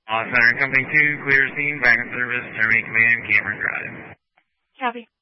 Center Company 2, clear scene, back in service, terminate command, Cameron Drive. Copy.